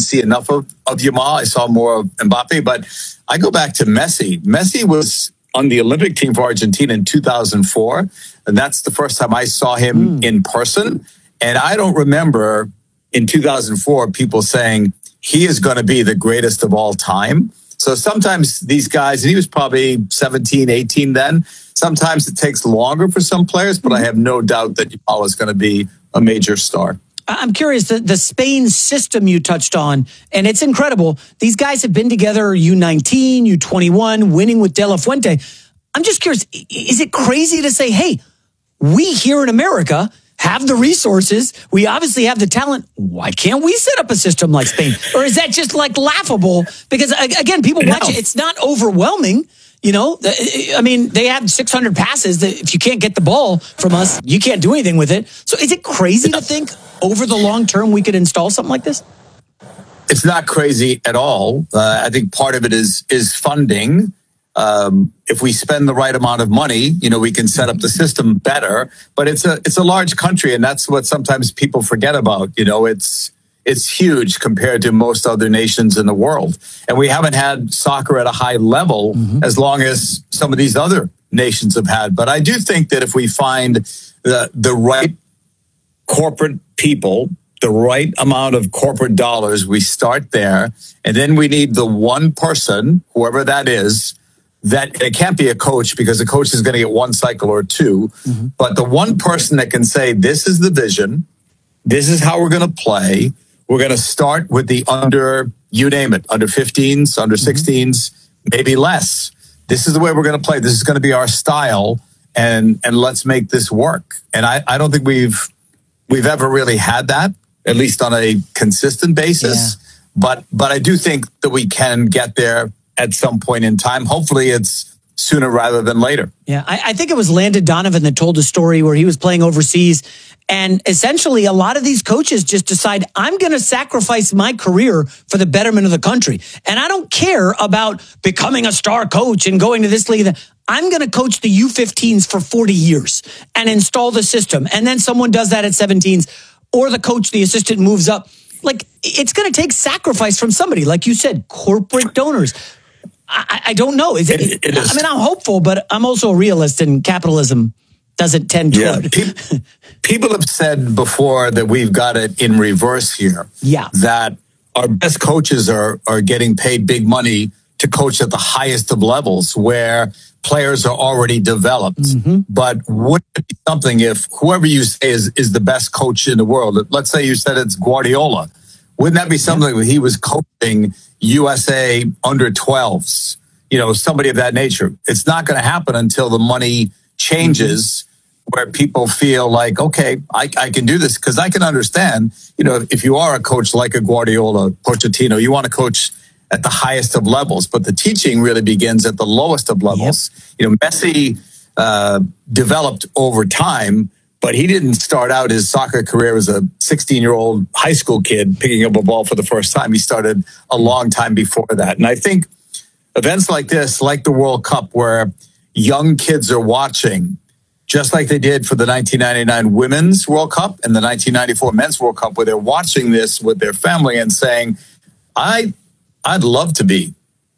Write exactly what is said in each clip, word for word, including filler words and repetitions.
see enough of, of Yamal. I saw more of Mbappe, but I go back to Messi. Messi was on the Olympic team for Argentina in two thousand four, and that's the first time I saw him mm. in person. And I don't remember in two thousand four people saying he is going to be the greatest of all time. So sometimes these guys, and he was probably seventeen, eighteen then, sometimes it takes longer for some players, but I have no doubt that Yamal is going to be a major star. I'm curious, the, the Spain system you touched on, and it's incredible. These guys have been together U nineteen, U twenty-one, winning with De La Fuente. I'm just curious, is it crazy to say, hey, we here in America have the resources, we obviously have the talent, why can't we set up a system like Spain? Or is that just like laughable? Because again, people watch no. it, it's not overwhelming. You know, I mean, they have six hundred passes that if you can't get the ball from us, you can't do anything with it. So is it crazy to think over the long term we could install something like this? It's not crazy at all. Uh, I think part of it is is funding. Um, if we spend the right amount of money, you know, we can set up the system better. But it's a it's a large country, and that's what sometimes people forget about. You know, it's it's huge compared to most other nations in the world, and we haven't had soccer at a high level mm-hmm. as long as some of these other nations have had. But I do think that if we find the the right corporate people, the right amount of corporate dollars, we start there, and then we need the one person, whoever that is. That it can't be a coach because the coach is going to get one cycle or two, mm-hmm. but the one person that can say, this is the vision, this is how we're going to play. We're going to start with the under, you name it, under fifteens, under sixteens, mm-hmm. maybe less. This is the way we're going to play. This is going to be our style, and and let's make this work. And I, I don't think we've we've ever really had that, at least on a consistent basis. Yeah. But but I do think that we can get there at some point in time. Hopefully it's sooner rather than later. Yeah, I, I think it was Landon Donovan that told a story where he was playing overseas. And essentially, a lot of these coaches just decide, I'm going to sacrifice my career for the betterment of the country. And I don't care about becoming a star coach and going to this league. I'm going to coach the U fifteens for forty years and install the system. And then someone does that at seventeens, or the coach, the assistant moves up. Like, it's going to take sacrifice from somebody. Like you said, corporate donors. I, I don't know. Is it, it, it is. I mean, I'm hopeful, but I'm also a realist, and capitalism doesn't tend toward. Yeah, people, people have said before that we've got it in reverse here. Yeah. That our best coaches are, are getting paid big money to coach at the highest of levels where players are already developed. Mm-hmm. But wouldn't it be something if whoever you say is, is the best coach in the world, let's say you said it's Guardiola, wouldn't that be something yeah. that he was coaching U S A under twelves, you know, somebody of that nature? It's not going to happen until the money changes mm-hmm. where people feel like, okay, I, I can do this, because I can understand, you know, if you are a coach like a Guardiola, Pochettino, you want to coach at the highest of levels, but the teaching really begins at the lowest of levels. Yep. You know, Messi uh, developed over time, but he didn't start out his soccer career as a sixteen-year-old high school kid picking up a ball for the first time. He started a long time before that. And I think events like this, like the World Cup, where young kids are watching, just like they did for the nineteen ninety-nine Women's World Cup and the nineteen ninety-four Men's World Cup, where they're watching this with their family and saying, I, I'd love to be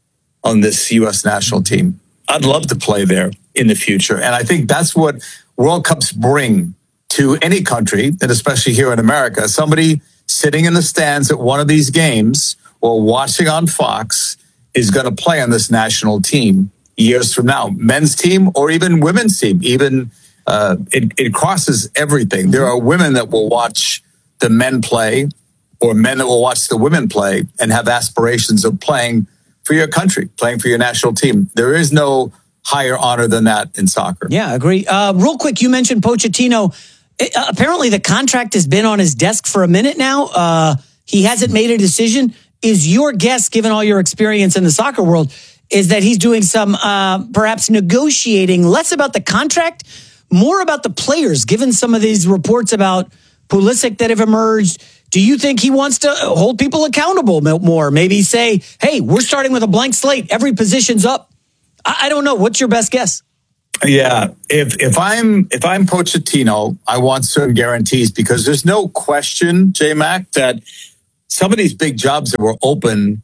on this U S national team. I'd love to play there in the future. And I think that's what World Cups bring to any country, and especially here in America. Somebody sitting in the stands at one of these games or watching on Fox is going to play on this national team years from now, men's team or even women's team. Even uh, it, it crosses everything. There are women that will watch the men play, or men that will watch the women play and have aspirations of playing for your country, playing for your national team. There is no higher honor than that in soccer. Yeah, I agree. Uh, real quick, you mentioned Pochettino. It, uh, apparently, the contract has been on his desk for a minute now. Uh, he hasn't made a decision. Is your guess, given all your experience in the soccer world, is that he's doing some uh, perhaps negotiating, less about the contract, more about the players, given some of these reports about Pulisic that have emerged? Do you think he wants to hold people accountable more? Maybe say, hey, we're starting with a blank slate. Every position's up. I don't know. What's your best guess? Yeah, if if I'm if I'm Pochettino, I want certain guarantees, because there's no question, J-Mac, that some of these big jobs that were open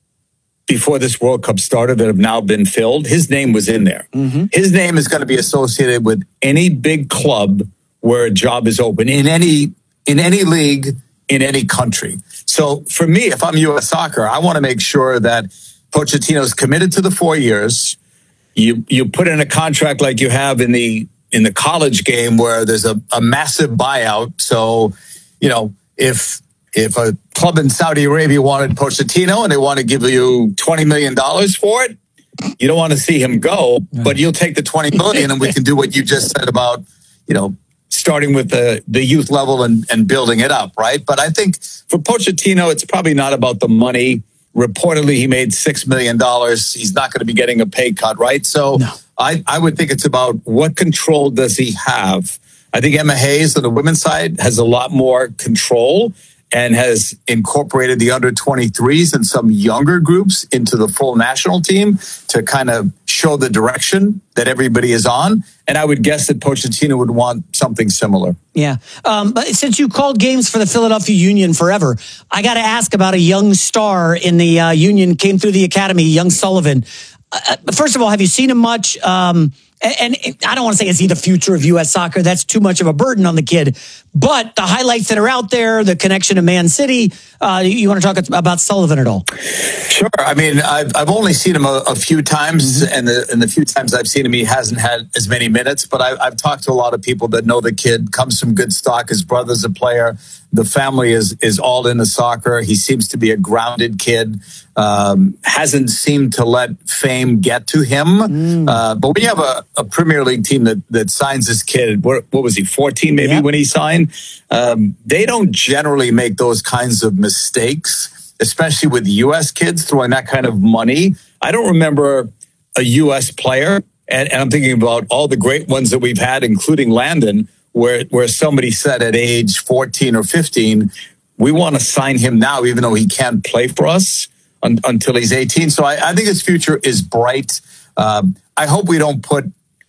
before this World Cup started that have now been filled, his name was in there. Mm-hmm. His name is going to be associated with any big club where a job is open in any in any league, in any country. So for me, if I'm U S Soccer, I want to make sure that Pochettino's committed to the four years. You you put in a contract like you have in the in the college game where there's a, a massive buyout. So, you know, if if a club in Saudi Arabia wanted Pochettino and they want to give you twenty million dollars for it, you don't want to see him go, but you'll take the twenty million dollars and we can do what you just said about, you know, starting with the, the youth level and, and building it up, right? But I think for Pochettino, it's probably not about the money. Reportedly, he made six million dollars. He's not going to be getting a pay cut, right? So no. I, I would think it's about what control does he have? I think Emma Hayes on the women's side has a lot more control and has incorporated the under twenty-threes and some younger groups into the full national team to kind of show the direction that everybody is on. And I would guess that Pochettino would want something similar. Yeah. Um, but since you called games for the Philadelphia Union forever, I got to ask about a young star in the uh, Union, came through the academy, young Sullivan. Uh, first of all, have you seen him much? Um, and, and I don't want to say, is he the future of U S soccer? That's too much of a burden on the kid. But the highlights that are out there, the connection to Man City, uh, you want to talk about Sullivan at all? Sure. I mean, I've, I've only seen him a, a few times, mm-hmm. and the, and the few times I've seen him, he hasn't had as many minutes. But I, I've talked to a lot of people that know the kid, comes from good stock. His brother's a player. The family is is all into soccer. He seems to be a grounded kid. Um, hasn't seemed to let fame get to him. Mm. Uh, but when you have a, a Premier League team that, that signs this kid, what, what was he, fourteen maybe yep. when he signed? Um, they don't generally make those kinds of mistakes, especially with U S kids throwing that kind of money. I don't remember a U S player, and, and I'm thinking about all the great ones that we've had, including Landon, where where somebody said at age fourteen or fifteen, we want to sign him now, even though he can't play for us un, until he's eighteen. So I, I think his future is bright. Um, I hope we don't put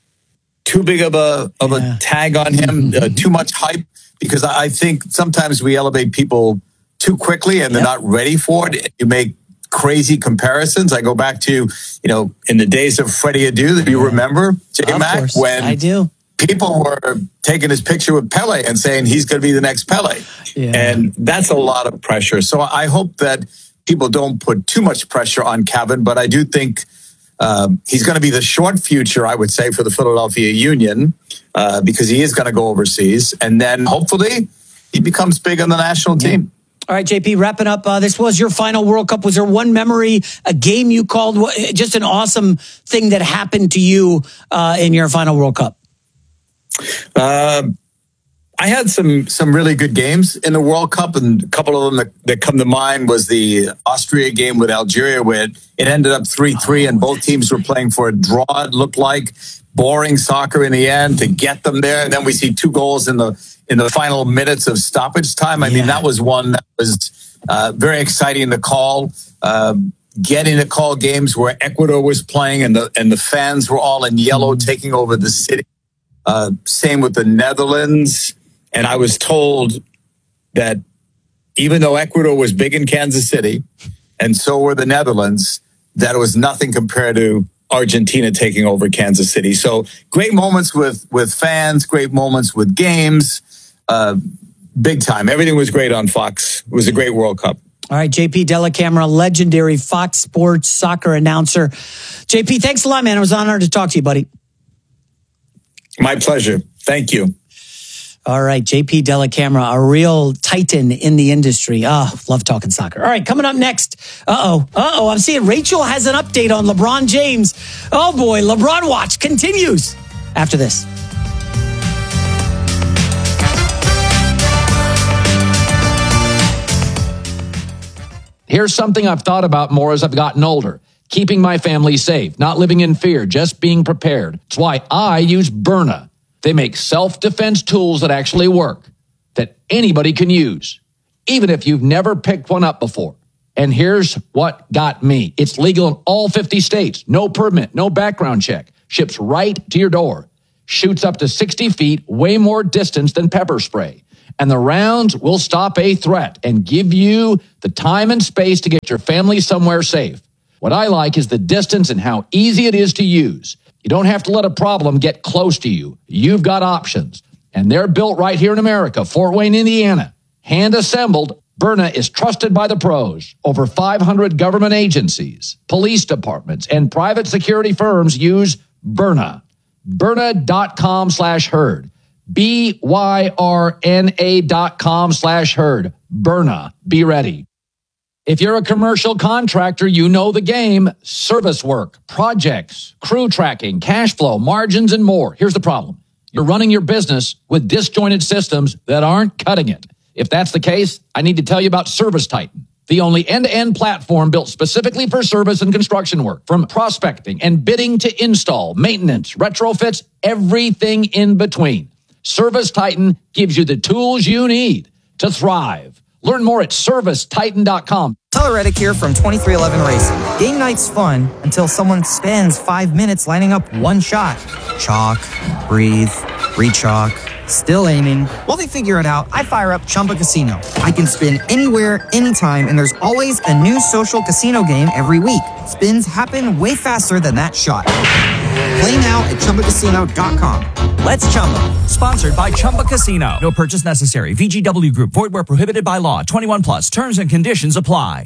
too big of a of yeah. a tag on him, uh, too much hype, because I think sometimes we elevate people too quickly and they're yep. not ready for it. You make crazy comparisons. I go back to, you know, in the days of Freddie Adu, that you yeah. remember, J-Mac, when I do. people were taking his picture with Pele and saying he's going to be the next Pele. Yeah. And that's a lot of pressure. So I hope that people don't put too much pressure on Kevin, but I do think um, he's going to be the short future, I would say, for the Philadelphia Union, uh, because he is going to go overseas. And then hopefully he becomes big on the national yeah. team. All right, J P, wrapping up. Uh, this was your final World Cup. Was there one memory, a game you called, just an awesome thing that happened to you uh, in your final World Cup? Uh, I had some some really good games in the World Cup, and a couple of them that, that come to mind was the Austria game with Algeria, where it, it ended up three three, oh, and both teams were playing for a draw, it looked like. Boring soccer in the end to get them there. And then we see two goals in the in the final minutes of stoppage time. I yeah. mean, that was one that was uh, very exciting to call. Um, getting to call games where Ecuador was playing and the and the fans were all in yellow, mm-hmm. taking over the city. Uh, same with the Netherlands. And I was told that even though Ecuador was big in Kansas City, and so were the Netherlands, that it was nothing compared to Argentina taking over Kansas City. So great moments with, with fans, great moments with games, uh, big time. Everything was great on Fox. It was a great World Cup. All right, J P Dellacamera, legendary Fox Sports soccer announcer. J P, thanks a lot, man. It was an honor to talk to you, buddy. My pleasure. Thank you. All right, J P Dellacamera, a real titan in the industry. Oh, love talking soccer. All right, coming up next. Uh-oh, uh-oh, I'm seeing Rachel has an update on LeBron James. Oh boy, LeBron Watch continues after this. Here's something I've thought about more as I've gotten older. Keeping my family safe, not living in fear, just being prepared. It's why I use Byrna. They make self-defense tools that actually work, that anybody can use, even if you've never picked one up before. And here's what got me. It's legal in all fifty states. No permit, no background check. Ships right to your door. Shoots up to sixty feet, way more distance than pepper spray. And the rounds will stop a threat and give you the time and space to get your family somewhere safe. What I like is the distance and how easy it is to use. You don't have to let a problem get close to you. You've got options. And they're built right here in America, Fort Wayne, Indiana. Hand assembled, Byrna is trusted by the pros. Over five hundred government agencies, police departments, and private security firms use Byrna. Byrna.com slash herd. B Y R N A dot com slash herd. Byrna. Be ready. If you're a commercial contractor, you know the game. Service work, projects, crew tracking, cash flow, margins, and more. Here's the problem. You're running your business with disjointed systems that aren't cutting it. If that's the case, I need to tell you about ServiceTitan, the only end-to-end platform built specifically for service and construction work. From prospecting and bidding to install, maintenance, retrofits, everything in between. ServiceTitan gives you the tools you need to thrive. Learn more at service titan dot com. Tyler Reddick here from twenty-three eleven Racing. Game night's fun until someone spends five minutes lining up one shot. Chalk, breathe, re-chalk, still aiming. While they figure it out, I fire up Chumba Casino. I can spin anywhere, anytime, and there's always a new social casino game every week. Spins happen way faster than that shot. Play now at chumba casino dot com. Let's Chumba. Sponsored by Chumba Casino. No purchase necessary. V G W Group. Void where prohibited by law. twenty-one plus. Terms and conditions apply.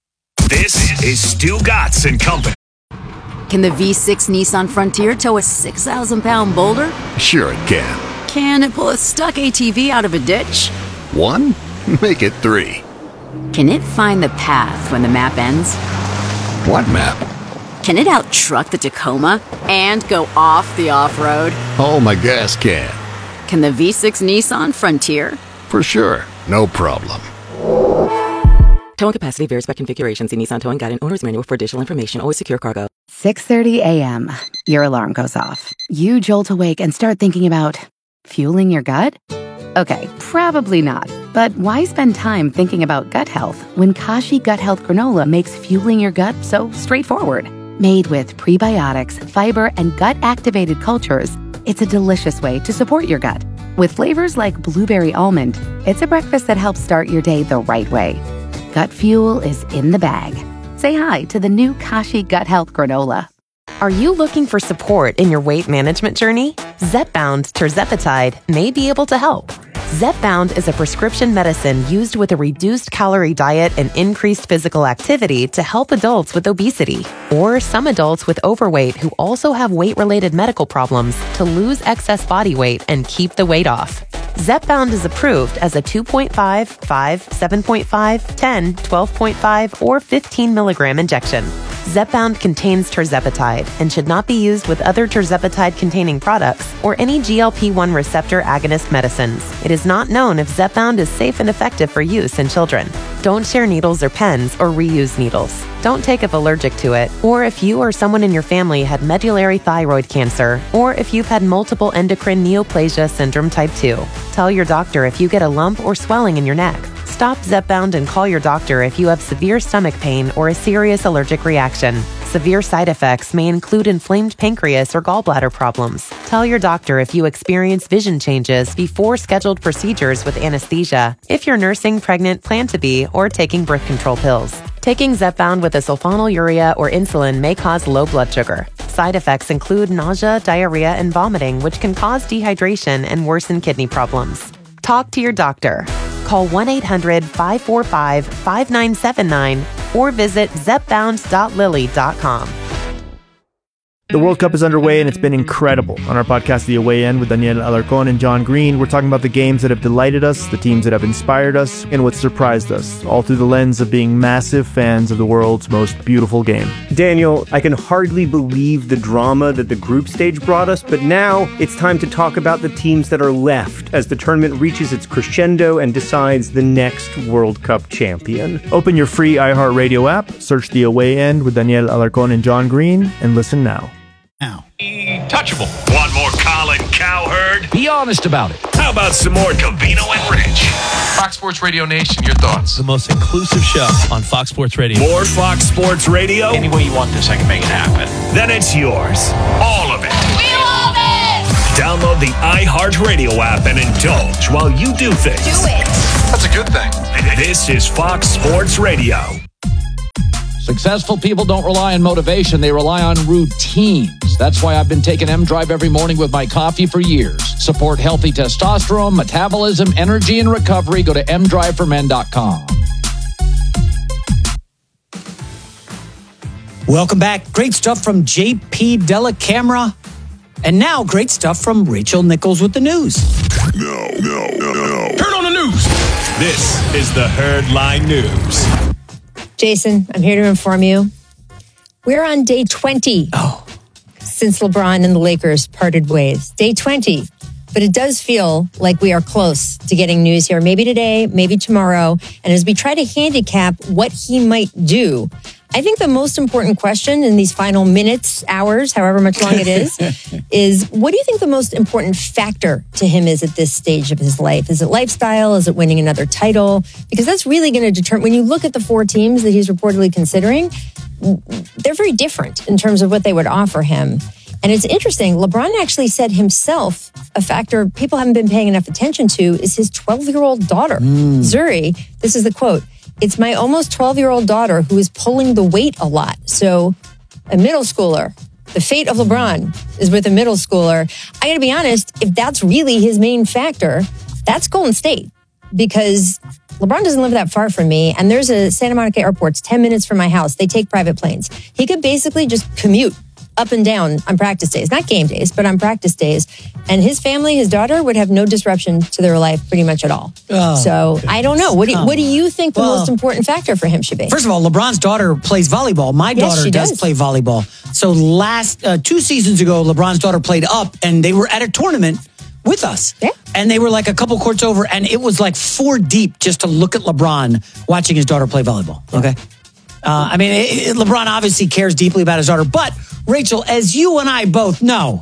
This is Stu Gatz and Company. Can the V six Nissan Frontier tow a six thousand pound boulder? Sure it can. Can it pull a stuck A T V out of a ditch? One? Make it three. Can it find the path when the map ends? What map? Can it out-truck the Tacoma and go off the off-road? Oh, my gas can. Can the V six Nissan Frontier? For sure. No problem. Towing capacity varies by configuration. See Nissan Towing Guide and Owner's Manual for additional information. Always secure cargo. six thirty a.m. Your alarm goes off. You jolt awake and start thinking about fueling your gut? Okay, probably not. But why spend time thinking about gut health when Kashi Gut Health Granola makes fueling your gut so straightforward? Made with prebiotics, fiber, and gut-activated cultures, it's a delicious way to support your gut. With flavors like blueberry almond, it's a breakfast that helps start your day the right way. Gut fuel is in the bag. Say hi to the new Kashi Gut Health Granola. Are you looking for support in your weight management journey? Zepbound Tirzepatide may be able to help. Zepbound is a prescription medicine used with a reduced calorie diet and increased physical activity to help adults with obesity or some adults with overweight who also have weight-related medical problems to lose excess body weight and keep the weight off. Zepbound is approved as a two point five, five, seven point five, ten, twelve point five, or fifteen milligram injection. Zepbound contains tirzepatide and should not be used with other tirzepatide-containing products or any G L P one receptor agonist medicines. It is not known if Zepbound is safe and effective for use in children. Don't share needles or pens or reuse needles. Don't take if allergic to it, or if you or someone in your family had medullary thyroid cancer, or if you've had multiple endocrine neoplasia syndrome type two. Tell your doctor if you get a lump or swelling in your neck. Stop Zepbound and call your doctor if you have severe stomach pain or a serious allergic reaction. Severe side effects may include inflamed pancreas or gallbladder problems. Tell your doctor if you experience vision changes before scheduled procedures with anesthesia, if you're nursing, pregnant, plan to be, or taking birth control pills. Taking Zepbound with a sulfonylurea or insulin may cause low blood sugar. Side effects include nausea, diarrhea, and vomiting, which can cause dehydration and worsen kidney problems. Talk to your doctor. Call one eight hundred, five four five, five nine seven nine or visit zepbound dot lilly dot com. The World Cup is underway and it's been incredible. On our podcast, The Away End, with Daniel Alarcón and John Green, we're talking about the games that have delighted us, the teams that have inspired us, and what surprised us, all through the lens of being massive fans of the world's most beautiful game. Daniel, I can hardly believe the drama that the group stage brought us, but now it's time to talk about the teams that are left as the tournament reaches its crescendo and decides the next World Cup champion. Open your free iHeartRadio app, search The Away End with Daniel Alarcón and John Green, and listen now. Now. Touchable. Want more Colin Cowherd? Be honest about it. How about some more Covino and Rich? Fox Sports Radio Nation, your thoughts? The most inclusive show on Fox Sports Radio. More Fox Sports Radio? Any way you want this, I can make it happen. Then it's yours. All of it. We love it! Download the iHeartRadio app and indulge while you do things. Do it. That's a good thing. This is Fox Sports Radio. Successful people don't rely on motivation. They rely on routines. That's why I've been taking M-Drive every morning with my coffee for years. Support healthy testosterone, metabolism, energy, and recovery. Go to m drive for men dot com. Welcome back. Great stuff from J P Della Camera. And now, great stuff from Rachel Nichols with the news. No, no, no, no. Turn on the news. This is the Herdline News. Jason, I'm here to inform you. We're on day twenty oh. since LeBron and the Lakers parted ways. Day twenty. But it does feel like we are close to getting news here. Maybe today, maybe tomorrow. And as we try to handicap what he might do, I think the most important question in these final minutes, hours, however much long it is, is what do you think the most important factor to him is at this stage of his life? Is it lifestyle? Is it winning another title? Because that's really going to determine, when you look at the four teams that he's reportedly considering, they're very different in terms of what they would offer him. And it's interesting, LeBron actually said himself, a factor people haven't been paying enough attention to is his twelve-year-old daughter, mm. Zuri. This is the quote. It's my almost twelve-year-old daughter who is pulling the weight a lot. So a middle schooler, the fate of LeBron is with a middle schooler. I got to be honest, if that's really his main factor, that's Golden State. Because LeBron doesn't live that far from me. And there's a Santa Monica airport, it's ten minutes from my house. They take private planes. He could basically just commute up and down on practice days, not game days, but on practice days. And his family, his daughter, would have no disruption to their life pretty much at all. Oh, so I don't know. What do, you, what do you think the well, most important factor for him should be? First of all, LeBron's daughter plays volleyball. My yes, daughter does. does play volleyball. So last uh, two seasons ago, LeBron's daughter played up and they were at a tournament with us. Yeah. And they were like a couple courts over and it was like four deep just to look at LeBron watching his daughter play volleyball. Okay. Uh, I mean, it, it, LeBron obviously cares deeply about his daughter, but Rachel, as you and I both know,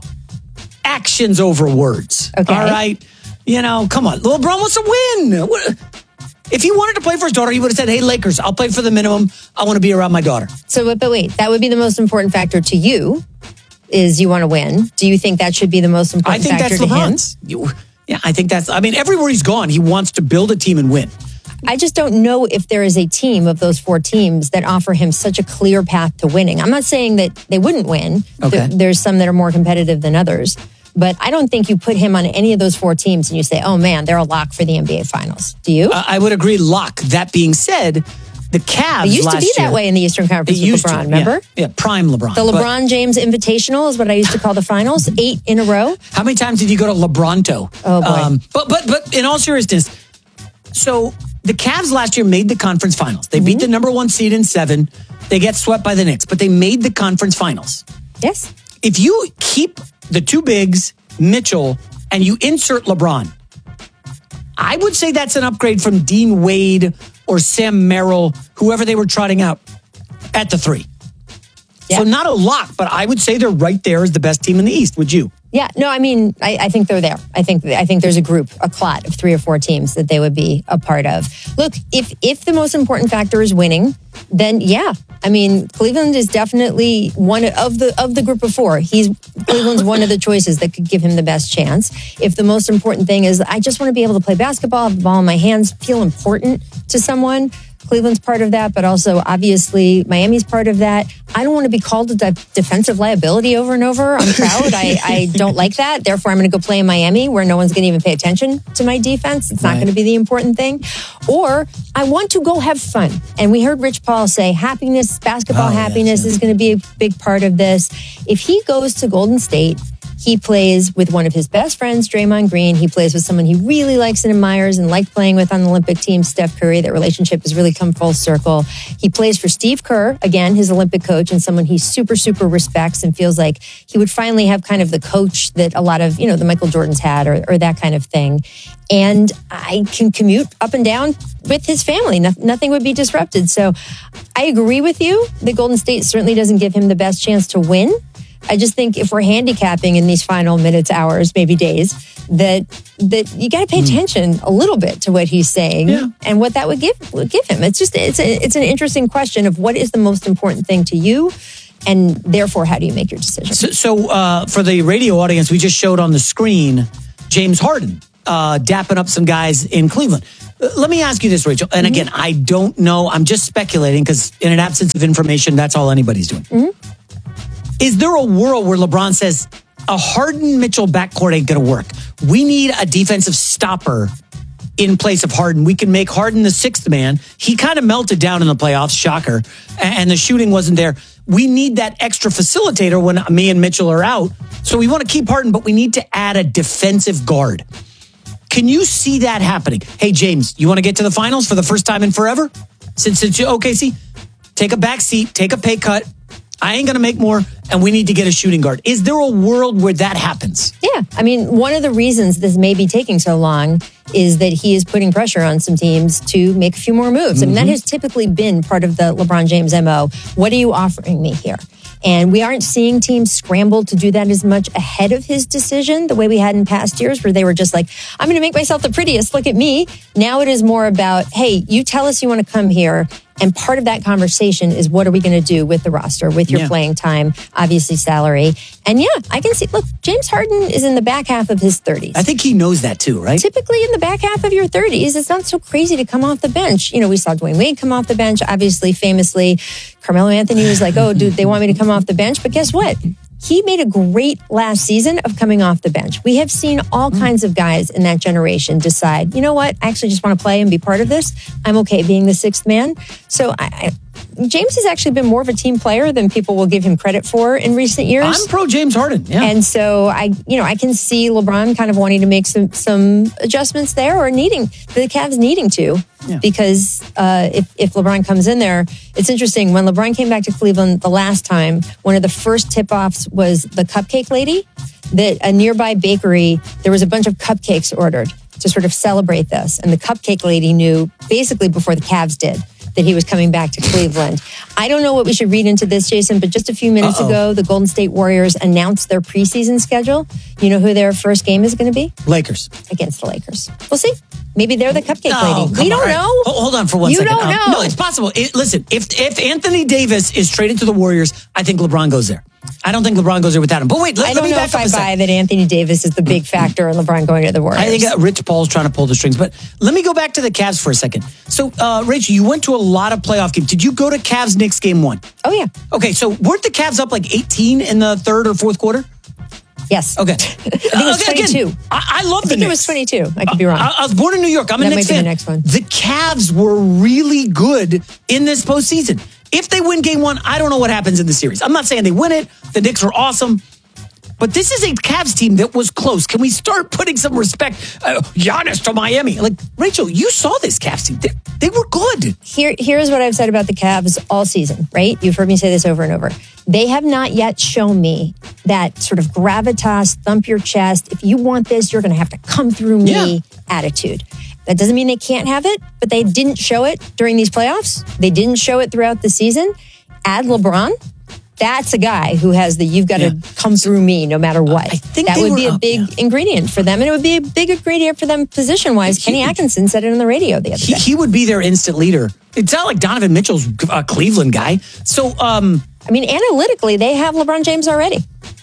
actions over words. Okay. All right? You know, come on. LeBron wants to win. What, if he wanted to play for his daughter, he would have said, hey, Lakers, I'll play for the minimum. I want to be around my daughter. So, but wait, that would be the most important factor to you, is you want to win. Do you think that should be the most important factor to him? I think that's LeBron's. You, yeah, I think that's, I mean, everywhere he's gone, he wants to build a team and win. I just don't know if there is a team of those four teams that offer him such a clear path to winning. I'm not saying that they wouldn't win. Okay. There's some that are more competitive than others. But I don't think you put him on any of those four teams and you say, oh, man, they're a lock for the N B A Finals. Do you? Uh, I would agree, lock. That being said, the Cavs It used last to be year, that way in the Eastern Conference with LeBron, to, remember? Yeah, yeah, prime LeBron. The LeBron but, James Invitational is what I used to call the finals, eight in a row. How many times did you go to LeBronto? Oh, boy. Um, but, but, but in all seriousness, so the Cavs last year made the conference finals. They mm-hmm. beat the number one seed in seven. They get swept by the Knicks, but they made the conference finals. Yes. If you keep the two bigs, Mitchell, and you insert LeBron, I would say that's an upgrade from Dean Wade or Sam Merrill, whoever they were trotting out at the three. Yeah. So not a lock, but I would say they're right there as the best team in the East. Would you? Yeah, no, I mean, I, I think they're there. I think I think there's a group, a clot of three or four teams that they would be a part of. Look, if if the most important factor is winning, then yeah, I mean, Cleveland is definitely one of the of the group of four. He's Cleveland's one of the choices that could give him the best chance. If the most important thing is, I just want to be able to play basketball, have the ball in my hands, feel important to someone. Cleveland's part of that, but also obviously Miami's part of that. I don't want to be called a de- defensive liability over and over. I'm proud. I, I don't like that. Therefore, I'm going to go play in Miami where no one's going to even pay attention to my defense. It's not right. going to be the important thing. Or I want to go have fun. And we heard Rich Paul say happiness, basketball oh, happiness yes, yes. is going to be a big part of this. If he goes to Golden State, he plays with one of his best friends, Draymond Green. He plays with someone he really likes and admires and liked playing with on the Olympic team, Steph Curry. That relationship has really come full circle. He plays for Steve Kerr, again, his Olympic coach, and someone he super, super respects and feels like he would finally have kind of the coach that a lot of, you know, the Michael Jordans had or, or that kind of thing. And I can commute up and down with his family. No, nothing would be disrupted. So I agree with you that Golden State certainly doesn't give him the best chance to win. I just think if we're handicapping in these final minutes, hours, maybe days, that that you got to pay attention a little bit to what he's saying yeah. and what that would give would give him. It's just it's a, it's an interesting question of what is the most important thing to you, And therefore, how do you make your decision? So, so uh, for the radio audience, we just showed on the screen James Harden uh, dapping up some guys in Cleveland. Uh, let me ask you this, Rachel. And again, I don't know. I'm just speculating because in an absence of information, that's all anybody's doing. Mm-hmm. Is there a world where LeBron says a Harden-Mitchell backcourt ain't going to work? We need a defensive stopper in place of Harden. We can make Harden the sixth man. He kind of melted down in the playoffs, shocker, and the shooting wasn't there. We need that extra facilitator when me and Mitchell are out. So we want to keep Harden, but we need to add a defensive guard. Can you see that happening? Hey, James, you want to get to the finals for the first time in forever? Since it's O K C, take a back seat, take a pay cut. I ain't going to make more, and we need to get a shooting guard. Is there a world where that happens? Yeah. I mean, one of the reasons this may be taking so long is that he is putting pressure on some teams to make a few more moves. Mm-hmm. I mean, that has typically been part of the LeBron James M O. What are you offering me here? And we aren't seeing teams scramble to do that as much ahead of his decision, the way we had in past years, where they were just like, I'm going to make myself the prettiest. Look at me. Now it is more about, hey, you tell us you want to come here. And part of that conversation is what are we going to do with the roster, with your yeah. playing time, obviously salary. And yeah, I can see, look, James Harden is in the back half of his thirties. I think he knows that too, right? Typically in the back half of your thirties, it's not so crazy to come off the bench. You know, we saw Dwayne Wade come off the bench, obviously, famously. Carmelo Anthony was like, oh, dude, they want me to come off the bench. But guess what? He made a great last season of coming off the bench. We have seen all kinds of guys in that generation decide, you know what, I actually just want to play and be part of this. I'm okay being the sixth man. So I, I, James has actually been more of a team player than people will give him credit for in recent years. I'm pro James Harden, yeah. And so I, you know, I can see LeBron kind of wanting to make some some adjustments there, or needing the Cavs needing to, yeah. because uh, if if LeBron comes in there, it's interesting. When LeBron came back to Cleveland the last time, one of the first tip-offs was the cupcake lady. That a nearby bakery, there was a bunch of cupcakes ordered to sort of celebrate this, and the cupcake lady knew basically before the Cavs did that he was coming back to Cleveland. I don't know what we should read into this, Jason, but just a few minutes Uh-oh. ago, the Golden State Warriors announced their preseason schedule. You know who their first game is going to be? Lakers. Against the Lakers. We'll see. Maybe they're the cupcake no, lady. We don't on. know. Hold on for one you second. You don't know. Um, no, it's possible. It, listen, if if Anthony Davis is traded to the Warriors, I think LeBron goes there. I don't think LeBron goes there without him. But wait, let, I let don't me know back if up I a second. buy that Anthony Davis is the big factor in LeBron going to the Warriors. I think uh, Rich Paul's trying to pull the strings. But let me go back to the Cavs for a second. So, uh, Rachel, you went to a lot of playoff games. Did you go to Cavs-Knicks game one? Oh, yeah. Okay, so weren't the Cavs up like eighteen in the third or fourth quarter? Yes. Okay. I think it was uh, twenty-two. Again, I, I love I the think Knicks. it was twenty-two. I could be wrong. I, I was born in New York. I'm a that Knicks might fan. Be the next one. The Cavs were really good in this postseason. If they win game one, I don't know what happens in the series. I'm not saying they win it. The Knicks are awesome. But this is a Cavs team that was close. Can we start putting some respect? Uh, Giannis to Miami. Like, Rachel, you saw this Cavs team. They, they were good. Here, here's what I've said about the Cavs all season, right? You've heard me say this over and over. They have not yet shown me that sort of gravitas, thump your chest. If you want this, you're going to have to come through me yeah. attitude. That doesn't mean they can't have it, but they didn't show it during these playoffs. They didn't show it throughout the season. Add LeBron. That's a guy who has the you've got yeah. to come through me no matter what. I think that would were, be a big uh, yeah. ingredient for them. And it would be a big ingredient for them position wise. Kenny Atkinson said it on the radio the other he, day. He would be their instant leader. It's not like Donovan Mitchell's a Cleveland guy. So, um, I mean, analytically, they have LeBron James already.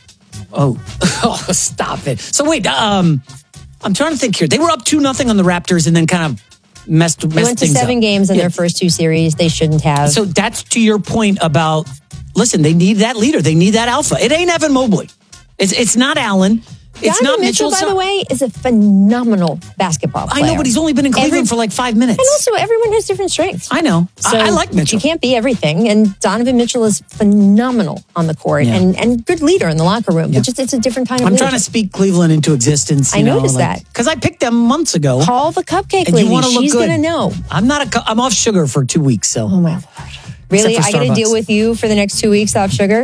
Oh, oh stop it. So wait, um, I'm trying to think here. They were up two nothing on the Raptors and then kind of messed, messed they went to things seven up. games in yeah. their first two series. They shouldn't have. So that's to your point about, listen, they need that leader. They need that alpha. It ain't Evan Mobley. It's it's not Allen. It's Donovan not Mitchell. Mitchell, by the way, is a phenomenal basketball player. I know, but he's only been in Cleveland Every, for like five minutes. And also, everyone has different strengths. I know. So I, I like Mitchell. You can't be everything. And Donovan Mitchell is phenomenal on the court yeah. and, and good leader in the locker room. Yeah. But just it's a different kind of I'm leader. trying to speak Cleveland into existence. You I know, noticed like, that. Because I picked them months ago. Call the cupcake and lady. You want to look She's good. going to know. I'm not a, I'm off sugar for two weeks. So. Oh, my Lord. Really? I got to deal with you for the next two weeks off sugar?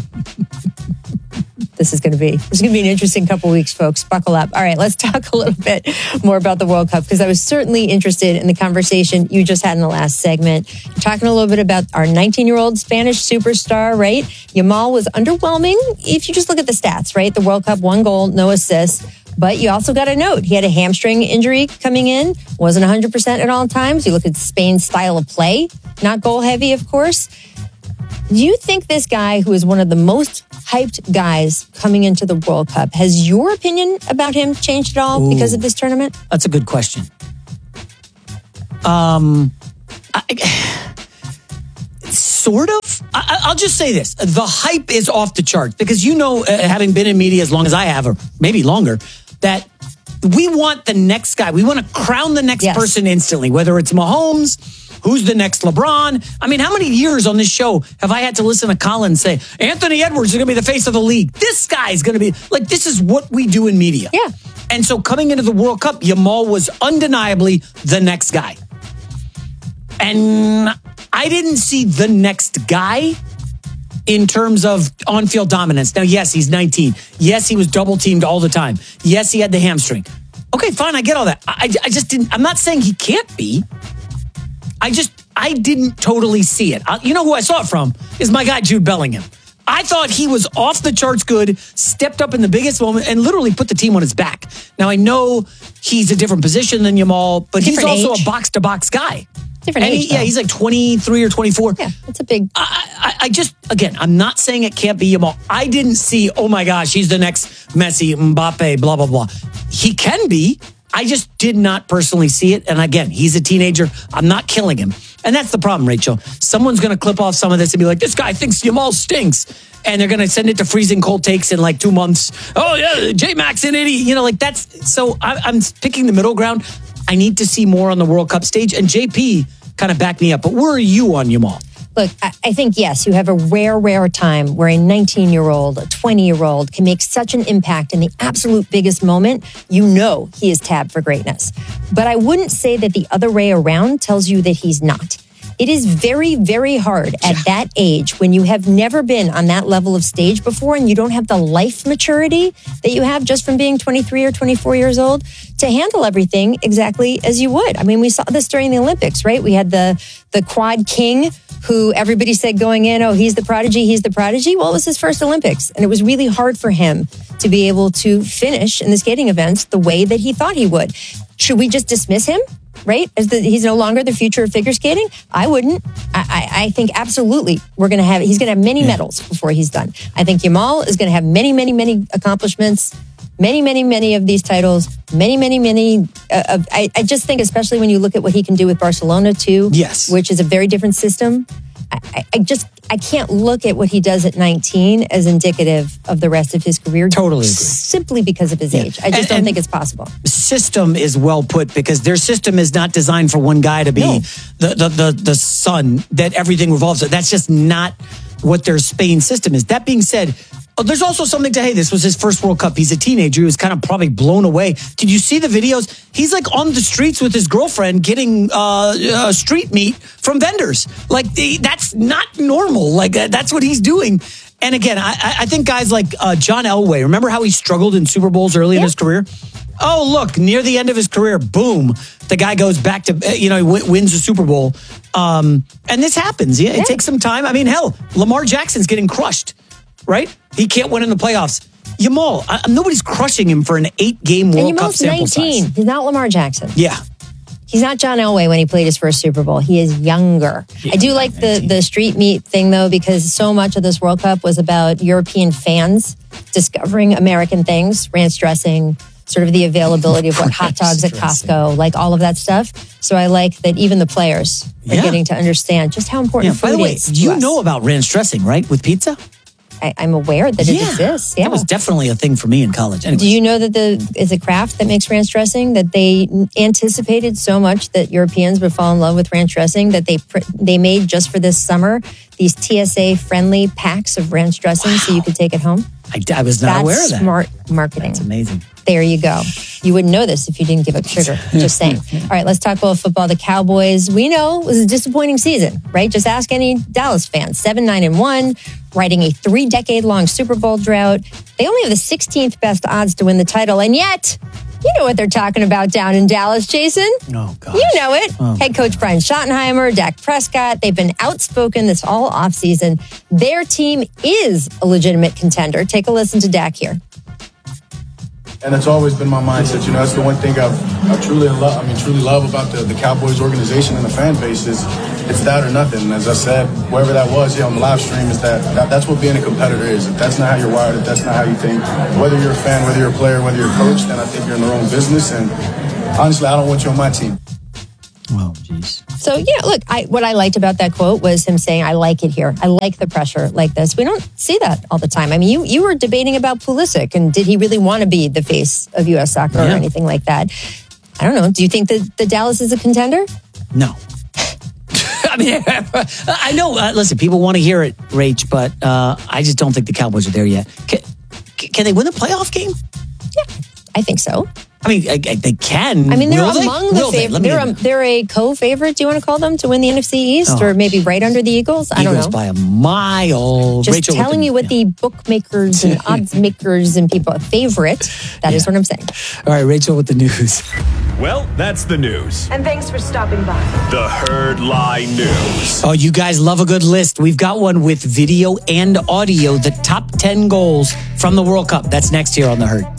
This is going to be this is going to be an interesting couple weeks, folks. Buckle up. All right, let's talk a little bit more about the World Cup because I was certainly interested in the conversation you just had in the last segment. You're talking a little bit about our nineteen-year-old Spanish superstar, right? Yamal was underwhelming if you just look at the stats, right? The World Cup, one goal, no assists. But you also got to note, he had a hamstring injury coming in, wasn't one hundred percent at all times. You look at Spain's style of play, not goal heavy, of course. Do you think this guy, who is one of the most hyped guys coming into the World Cup, has your opinion about him changed at all Ooh. because of this tournament? That's a good question. Um, I, sort of. I, I'll just say this. The hype is off the chart because, you know, uh, having been in media as long as I have, or maybe longer, that we want the next guy. We want to crown the next Yes. person instantly, whether it's Mahomes, who's the next LeBron. I mean, how many years on this show have I had to listen to Colin say, Anthony Edwards is going to be the face of the league. This guy is going to be, like, this is what we do in media. Yeah. And so coming into the World Cup, Yamal was undeniably the next guy. And I didn't see the next guy in terms of on-field dominance. Now, yes, he's nineteen. Yes, he was double-teamed all the time. Yes, he had the hamstring. Okay, fine, I get all that. I, I just didn't, I'm not saying he can't be. I just, I didn't totally see it. Uh, you know who I saw it from is my guy, Jude Bellingham. I thought he was off the charts good, stepped up in the biggest moment, and literally put the team on his back. Now, I know he's a different position than Yamal, but Different he's also age. a box-to-box guy. Different And age, he, yeah, though. he's like twenty-three or twenty-four. Yeah, that's a big... I, I, I just, again, I'm not saying it can't be Yamal. I didn't see, oh my gosh, he's the next Messi, Mbappe, blah, blah, blah. He can be. I just did not personally see it. And again, he's a teenager. I'm not killing him. And that's the problem, Rachel. Someone's going to clip off some of this and be like, this guy thinks Yamal stinks. And they're going to send it to Freezing Cold Takes in like two months. Oh, yeah, J-Max in eighty. You know, like that's, so I, I'm picking the middle ground. I need to see more on the World Cup stage. And J P kind of backed me up. But where are you on Yamal? Look, I, I think, yes, you have a rare, rare time where a nineteen-year-old, a twenty-year-old can make such an impact in the absolute biggest moment. You know he is tabbed for greatness. But I wouldn't say that the other way around tells you that he's not. It is very, very hard at that age when you have never been on that level of stage before and you don't have the life maturity that you have just from being twenty-three or twenty-four years old to handle everything exactly as you would. I mean, we saw this during the Olympics, right? We had the the quad king who everybody said going in, oh, he's the prodigy, he's the prodigy. Well, it was his first Olympics. And it was really hard for him to be able to finish in the skating events the way that he thought he would. Should we just dismiss him? Right? As the, he's no longer the future of figure skating? I wouldn't. I, I, I think absolutely we're going to have, he's going to have many medals before he's done. I think Yamal is going to have many, many, many accomplishments, many, many, many of these titles, many, many, many. Uh, of, I, I just think, especially when you look at what he can do with Barcelona too, yes, which is a very different system. I, I just, I can't look at what he does at nineteen as indicative of the rest of his career. Totally agree. Simply because of his Yeah. age. I just And- don't and- think it's possible. System is well put because their system is not designed for one guy to be No. the, the the the sun that everything revolves. That's just not what their Spain system is. That being said, oh, there's also something to, hey, this was his first World Cup. He's a teenager. He was kind of probably blown away. Did you see the videos? He's like on the streets with his girlfriend getting uh, uh, street meat from vendors. Like the, that's not normal. Like uh, that's what he's doing. And again, I, I think guys like uh, John Elway, remember how he struggled in Super Bowls early in his career? Oh, look, near the end of his career, boom, the guy goes back to, you know, he w- wins a Super Bowl. Um, and this happens. Yeah, it Yeah. takes some time. I mean, hell, Lamar Jackson's getting crushed, right? He can't win in the playoffs. Yamal, I, nobody's crushing him for an eight-game World And Cup Yamal's sample nineteen. size. He's not Lamar Jackson. Yeah. He's not John Elway when he played his first Super Bowl. He is younger. I do like the, the street meat thing, though, because so much of this World Cup was about European fans discovering American things, ranch dressing, sort of the availability of what hot dogs at Costco, like all of that stuff. So I like that even the players are Yeah. getting to understand just how important Yeah, food by the way, is to you us. know about ranch dressing, right? With pizza? I, I'm aware that it Yeah. exists. Yeah. That was definitely a thing for me in college. Anyways. Do you know that the is a craft that makes ranch dressing that they anticipated so much that Europeans would fall in love with ranch dressing that they pr- they made just for this summer these T S A friendly packs of ranch dressing so you could take it home? I, I was not That's aware of that. smart marketing. That's amazing. There you go. You wouldn't know this if you didn't give up sugar. Just saying. All right, let's talk about football. The Cowboys, we know, it was a disappointing season, right? Just ask any Dallas fan. Seven, nine, and one, riding a three-decade-long Super Bowl drought. They only have the sixteenth best odds to win the title, and yet, you know what they're talking about down in Dallas, Jason. Oh, God. You know it. Oh, Head coach Brian Schottenheimer, Dak Prescott, they've been outspoken this all offseason. Their team is a legitimate contender. Take a listen to Dak here. And it's always been my mindset. You know, that's the one thing I've, I truly love. I mean, truly love about the, the Cowboys organization and the fan base is it's that or nothing. And as I said, wherever that was here on the live stream, is that, that that's what being a competitor is. If that's not how you're wired, if that's not how you think, whether you're a fan, whether you're a player, whether you're a coach, then I think you're in the wrong business. And honestly, I don't want you on my team. Oh, jeez. So, yeah, look, I, what I liked about that quote was him saying, I like it here. I like the pressure like this. We don't see that all the time. I mean, you you were debating about Pulisic, and did he really want to be the face of U S soccer Yeah. or anything like that? I don't know. Do you think that the Dallas is a contender? No. I mean, I know, uh, listen, people want to hear it, Rach, but uh, I just don't think the Cowboys are there yet. Can, can they win the playoff game? Yeah, I think so. I mean, I, I, they can. I mean, they're Will they? among the Will they? favorites. Let me- They're, a, they're a co-favorite, do you want to call them, to win the N F C East? Oh. Or maybe right under the Eagles? I don't Eagles know. by a mile. Just Rachel, telling what you what the bookmakers and odds makers and people favorite. That is what I'm saying. All right, Rachel with the news. Well, that's the news. And thanks for stopping by. The Herd Lie News. Oh, you guys love a good list. We've got one with video and audio, the top ten goals from the World Cup. That's next here on The Herd.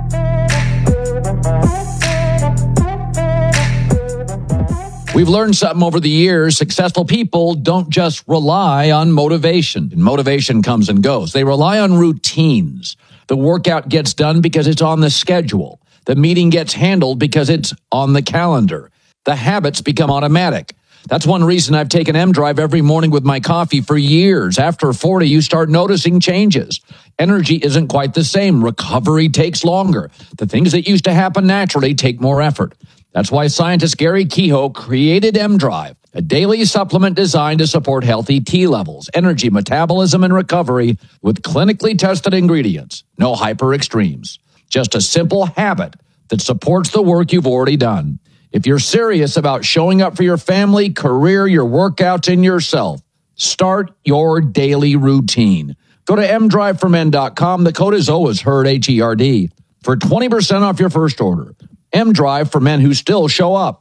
We've learned something over the years. Successful people don't just rely on motivation. Motivation comes and goes. They rely on routines. The workout gets done because it's on the schedule. The meeting gets handled because it's on the calendar. The habits become automatic. That's one reason I've taken M-Drive every morning with my coffee for years. After forty, you start noticing changes. Energy isn't quite the same. Recovery takes longer. The things that used to happen naturally take more effort. That's why scientist Gary Kehoe created M-Drive, a daily supplement designed to support healthy T levels, energy, metabolism, and recovery with clinically tested ingredients. No hyper extremes. Just a simple habit that supports the work you've already done. If you're serious about showing up for your family, career, your workouts, and yourself, start your daily routine. Go to m drive for men dot com. The code is always HERD, H E R D, for twenty percent off your first order. M-Drive for men who still show up.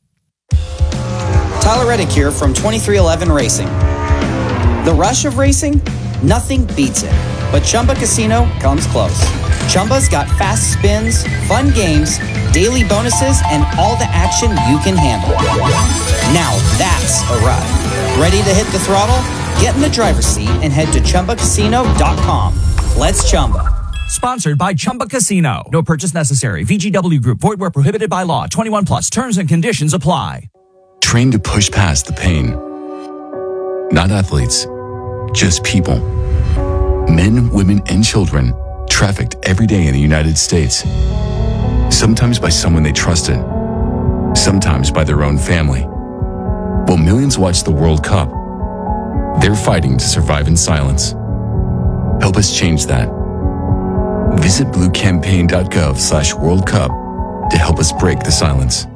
Tyler Reddick here from twenty-three eleven Racing. The rush of racing? Nothing beats it. But Chumba Casino comes close. Chumba's got fast spins, fun games, daily bonuses, and all the action you can handle. Now that's a ride. Ready to hit the throttle? Get in the driver's seat and head to chumba casino dot com. Let's Chumba. Sponsored by Chumba Casino. No purchase necessary. V G W Group. Void where prohibited by law. twenty-one plus. Terms and conditions apply. Trained to push past the pain. Not athletes, just people. Men, women, and children trafficked every day in the United States. Sometimes by someone they trusted. Sometimes by their own family. While millions watch the World Cup, they're fighting to survive in silence. Help us change that. Visit blue campaign dot gov slash World Cup to help us break the silence.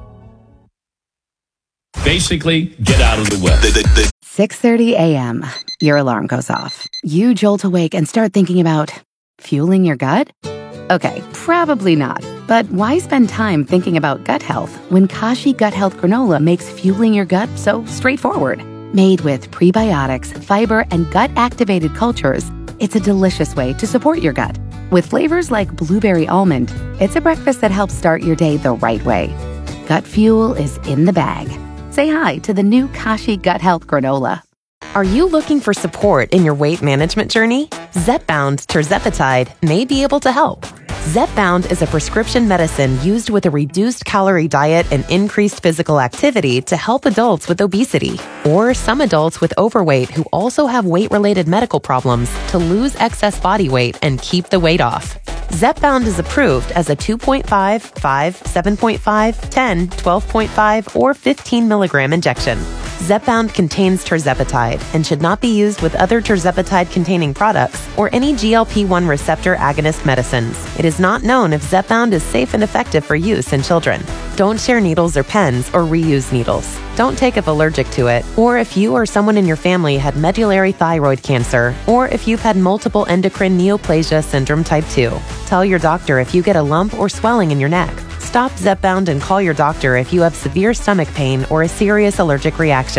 Basically, get out of the way. The, the, the. six thirty a.m. Your alarm goes off. You jolt awake and start thinking about fueling your gut? Okay, probably not. But why spend time thinking about gut health when Kashi Gut Health Granola makes fueling your gut so straightforward? Made with prebiotics, fiber, and gut-activated cultures, it's a delicious way to support your gut. With flavors like blueberry almond, it's a breakfast that helps start your day the right way. Gut fuel is in the bag. Say hi to the new Kashi Gut Health Granola. Are you looking for support in your weight management journey? Zepbound Tirzepatide may be able to help. Zepbound is a prescription medicine used with a reduced calorie diet and increased physical activity to help adults with obesity or some adults with overweight who also have weight-related medical problems to lose excess body weight and keep the weight off. Zepbound is approved as a two point five, five, seven point five, ten, twelve point five, or fifteen milligram injection. Zepbound contains tirzepatide and should not be used with other tirzepatide-containing products or any G L P one receptor agonist medicines. It is not known if Zepbound is safe and effective for use in children. Don't share needles or pens or reuse needles. Don't take if allergic to it, or if you or someone in your family had medullary thyroid cancer, or if you've had multiple endocrine neoplasia syndrome type two. Tell your doctor if you get a lump or swelling in your neck. Stop Zepbound and call your doctor if you have severe stomach pain or a serious allergic reaction.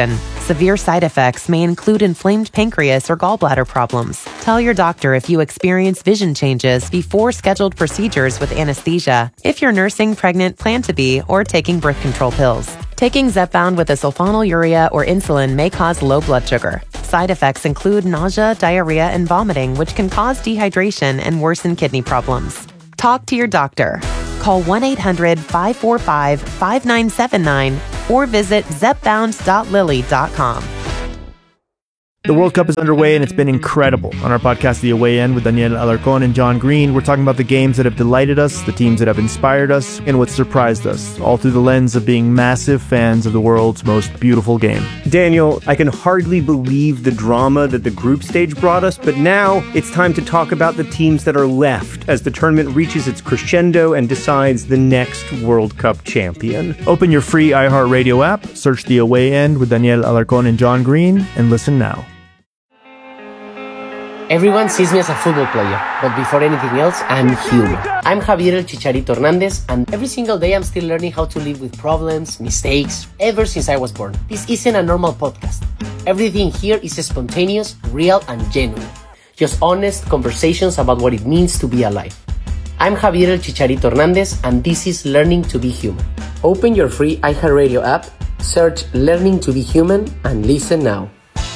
Severe side effects may include inflamed pancreas or gallbladder problems. Tell your doctor if you experience vision changes before scheduled procedures with anesthesia, if you're nursing, pregnant, plan to be, or taking birth control pills. Taking Zepbound with a sulfonylurea or insulin may cause low blood sugar. Side effects include nausea, diarrhea, and vomiting, which can cause dehydration and worsen kidney problems. Talk to your doctor. Call one eight hundred five four five five nine seven nine or visit zepbound dot lilly dot com. The World Cup is underway and it's been incredible. On our podcast, The Away End, with Daniel Alarcón and John Green, we're talking about the games that have delighted us, the teams that have inspired us, and what surprised us, all through the lens of being massive fans of the world's most beautiful game. Daniel, I can hardly believe the drama that the group stage brought us, but now it's time to talk about the teams that are left as the tournament reaches its crescendo and decides the next World Cup champion. Open your free iHeartRadio app, search The Away End with Daniel Alarcón and John Green, and listen now. Everyone sees me as a football player, but before anything else, I'm human. I'm Javier El Chicharito Hernández, and every single day I'm still learning how to live with problems, mistakes, ever since I was born. This isn't a normal podcast. Everything here is spontaneous, real, and genuine. Just honest conversations about what it means to be alive. I'm Javier El Chicharito Hernández, and this is Learning to be Human. Open your free iHeartRadio app, search Learning to be Human, and listen now.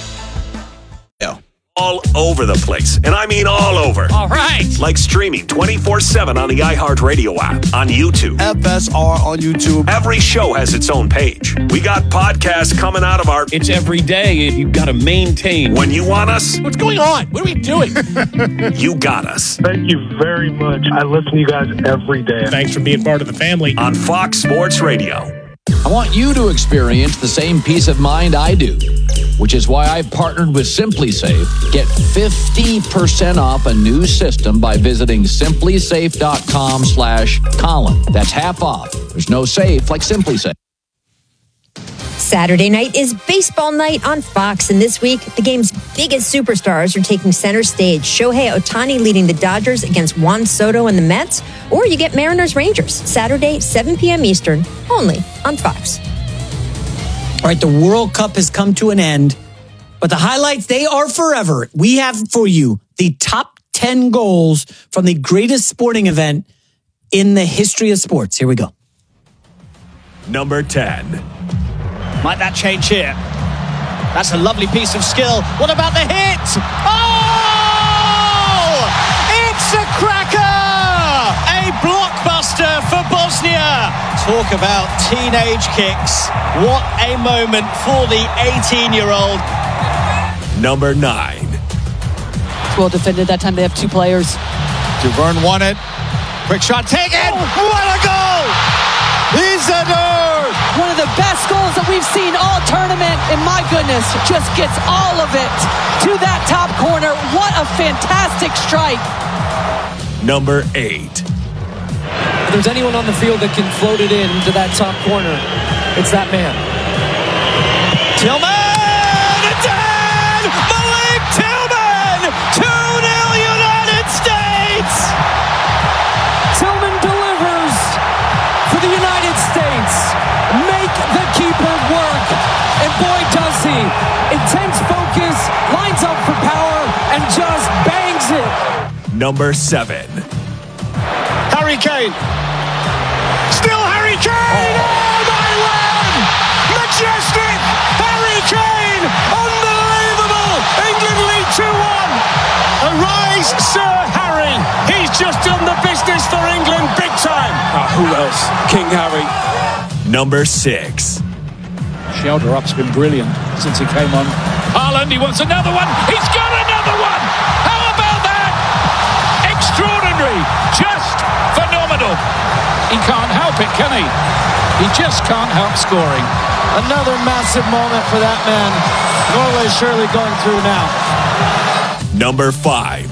All over the place, and I mean all over. All right. Like streaming twenty-four seven on the iHeartRadio app, on YouTube. F S R on YouTube. Every show has its own page. We got podcasts coming out of our... It's every day. You've got to maintain. When you want us... What's going on? What are we doing? You got us. Thank you very much. I listen to you guys every day. Thanks for being part of the family. On Fox Sports Radio. I want you to experience the same peace of mind I do, which is why I've partnered with SimpliSafe. Get fifty percent off a new system by visiting simplysafe.com slash Colin. That's half off. There's no safe like SimpliSafe. Saturday night is baseball night on Fox, and this week, the game's biggest superstars are taking center stage. Shohei Ohtani leading the Dodgers against Juan Soto and the Mets, or you get Mariners-Rangers, Saturday, seven p.m. Eastern, only on Fox. All right, the World Cup has come to an end, but the highlights, they are forever. We have for you the top ten goals from the greatest sporting event in the history of sports. Here we go. Number ten. Might that change here? That's a lovely piece of skill. What about the hit? Oh! It's a cracker! A blockbuster for Bosnia. Talk about teenage kicks. What a moment for the eighteen-year-old. Number nine. Well defended. That time they have two players. Duvern won it. Quick shot taken. Oh, what a goal! Isidore! One of the best goals that we've seen all tournament, and my goodness, just gets all of it to that top corner. What a fantastic strike. Number eight. If there's anyone on the field that can float it in to that top corner, it's that man. Tillman! Again! Malik Tillman! two nil United States! Tillman delivers for the United States. Make the keeper work. And boy, does he. Intense focus, lines up for power, and just bangs it. Number seven. Harry Kane. Still Harry Kane! Oh, oh my word! Majestic! Harry Kane! Unbelievable! England lead two one. Arise, Sir Harry. He's just done the business for England big time. Uh, who else? King Harry. Number six. Shelter up's been brilliant since he came on. Haaland, he wants another one. He's got another one. How about that? Extraordinary. Just phenomenal. He can't help it, can he? He just can't help scoring. Another massive moment for that man. Norway surely going through now. Number five.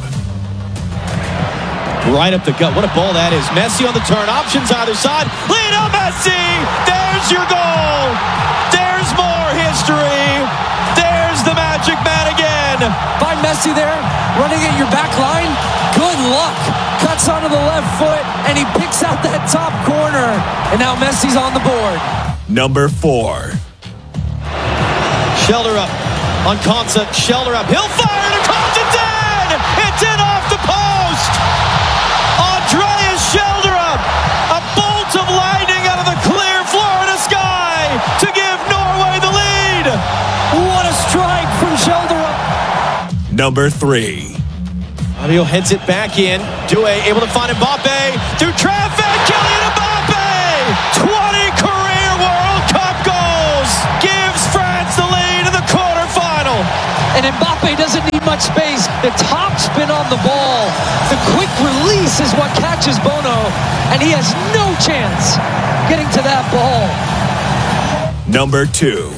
Right up the gut. What a ball that is. Messi on the turn. Options either side. Lionel Messi! There's your goal! There's more history! There's the magic man again! Find Messi there, running at your back line. Good luck. Cuts onto the left foot, and he picks out that top corner. And now Messi's on the board. Number four. Shelder up on Konsa. Shelder up. He'll fire to Konsa's in! It's in off the post! Andreas Shelder up! A bolt of lightning out of the clear Florida sky to give Norway the lead! What a strike from Shelder up! Number three. Fabio heads it back in. Due able to find Mbappe through traffic. Kylian Mbappe! twenty career World Cup goals! Gives France the lead in the quarterfinal. And Mbappe doesn't need much space. The top spin on the ball. The quick release is what catches Bono. And he has no chance getting to that ball. Number two.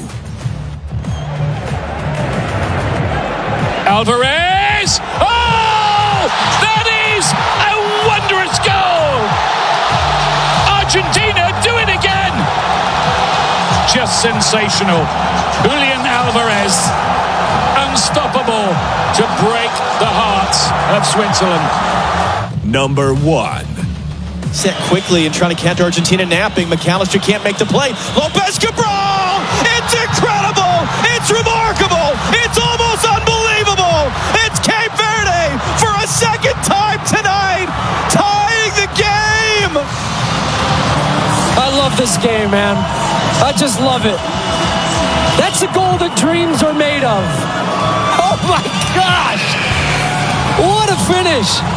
Alvarez! Oh! That is a wondrous goal! Argentina do it again! Just sensational. Julian Alvarez, unstoppable to break the hearts of Switzerland. Number one. Set quickly and trying to counter Argentina napping. McAllister can't make the play. Lopez Cabral! It's incredible! It's remarkable! It's almost unbelievable! It's Cape Verde for a second time tonight, tying the game! I love this game, man. I just love it. That's a goal that dreams are made of. Oh my gosh! What a finish!